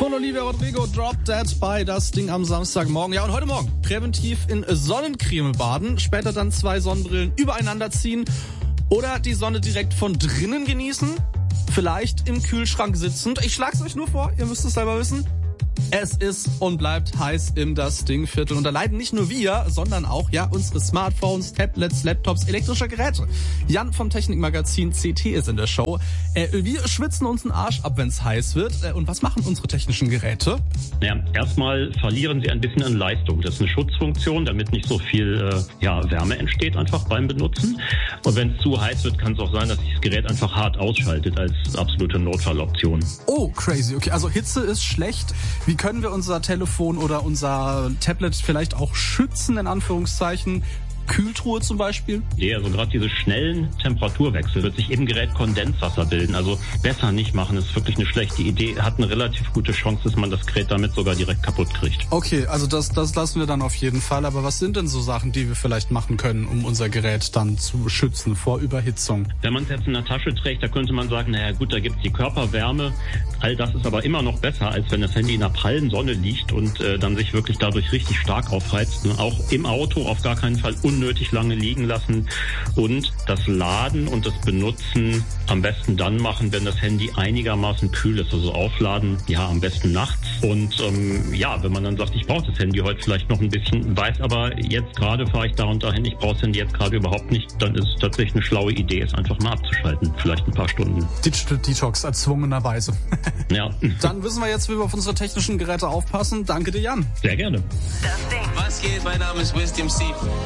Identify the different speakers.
Speaker 1: Von Olivia Rodrigo, Drop Dead bei das Ding am Samstagmorgen. Ja, und heute Morgen präventiv in Sonnencreme baden, später dann 2 Sonnenbrillen übereinander ziehen oder die Sonne direkt von drinnen genießen, vielleicht im Kühlschrank sitzend. Ich schlag's euch nur vor, ihr müsst es selber wissen. Es ist und bleibt heiß im Das Ding-Viertel. Und da leiden nicht nur wir, sondern auch unsere Smartphones, Tablets, Laptops, elektrische Geräte. Jan vom Technikmagazin CT ist in der Show. Wir schwitzen uns den Arsch ab, wenn es heiß wird. Und was machen unsere technischen Geräte?
Speaker 2: Ja, erstmal verlieren sie ein bisschen an Leistung. Das ist eine Schutzfunktion, damit nicht so viel Wärme entsteht einfach beim Benutzen. Und wenn es zu heiß wird, kann es auch sein, dass sich das Gerät einfach hart ausschaltet als absolute Notfalloption.
Speaker 1: Oh, crazy. Okay, also Hitze ist schlecht. Wie können wir unser Telefon oder unser Tablet vielleicht auch schützen, in Anführungszeichen? Kühltruhe zum Beispiel?
Speaker 2: Ja, also gerade diese schnellen Temperaturwechsel wird sich im Gerät Kondenswasser bilden. Also besser nicht machen, ist wirklich eine schlechte Idee. Hat eine relativ gute Chance, dass man das Gerät damit sogar direkt kaputt kriegt.
Speaker 1: Okay, also das lassen wir dann auf jeden Fall. Aber was sind denn so Sachen, die wir vielleicht machen können, um unser Gerät dann zu schützen vor Überhitzung?
Speaker 2: Wenn man es jetzt in der Tasche trägt, da könnte man sagen, naja gut, da gibt's die Körperwärme. All das ist aber immer noch besser, als wenn das Handy in der prallen Sonne liegt und dann sich wirklich dadurch richtig stark aufheizt. Auch im Auto auf gar keinen Fall unnötig lange liegen lassen und das Laden und das Benutzen am besten dann machen, wenn das Handy einigermaßen kühl ist, also aufladen, am besten nachts und wenn man dann sagt, ich brauche das Handy heute vielleicht noch ein bisschen, weiß aber jetzt gerade fahre ich da und dahin, ich brauche das Handy jetzt gerade überhaupt nicht, dann ist es tatsächlich eine schlaue Idee, es einfach mal abzuschalten, vielleicht ein paar Stunden.
Speaker 1: Digital Detox erzwungenerweise.
Speaker 2: Ja.
Speaker 1: Dann wissen wir jetzt, wie wir auf unsere technischen Geräte aufpassen. Danke dir, Jan.
Speaker 2: Sehr gerne.
Speaker 3: Das Ding. Was geht? Mein Name ist Wisdom C.